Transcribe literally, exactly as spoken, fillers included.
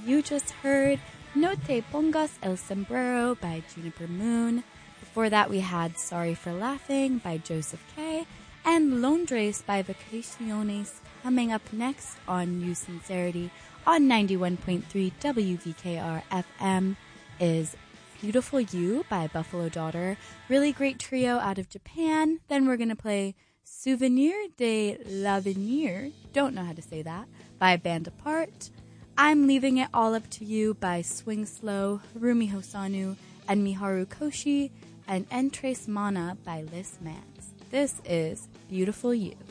You just heard No Te Pongas El Sombrero by Juniper Moon. Before that, we had Sorry for Laughing by Joseph K. and Londres by Vacaciones. Coming up next on You Sincerity on ninety-one point three W V K R F M is Beautiful You by Buffalo Daughter. Really great trio out of Japan. Then we're going to play Souvenir de l'Avenir, don't know how to say that, by Band Apart. I'm Leaving It All Up to You by Swing Slow, Harumi Hosanu, and Miharu Koshi, and Entrace Mana by Liz Mans. This is Beautiful You.